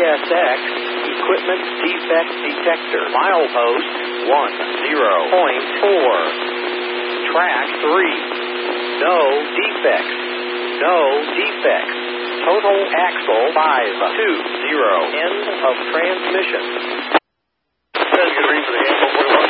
CSX Equipment Defect Detector. Milepost 10.4. Track 3. No defects. No defects. Total axle 520. End of transmission. That's good reason for the axle.